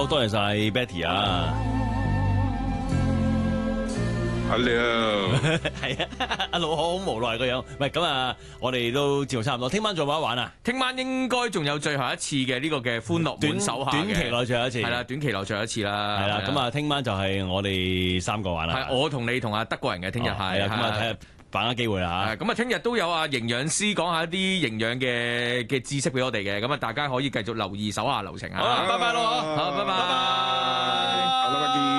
好多謝晒 Betty 啊！ Hello， 係啊，阿老好無奈個樣。喂，咁啊，我哋都節目差唔多，聽晚仲有冇得玩啊？ 聽晚應該仲有最後一次嘅呢個嘅歡樂滿手下嘅短期內最後一次。 係啦，短期內最後一次啦。 係啦，咁啊，聽晚就係我哋3個玩啦。 係我同你同阿德國人嘅聽日係係啦，咁啊睇下把握機會啦嚇。 咁啊，聽日都有啊營養師講下一啲營養嘅知識俾我哋嘅，咁啊大家可以繼續留意手下留情啊。 好啦，拜拜咯， 好，拜拜。 好啦，拜拜。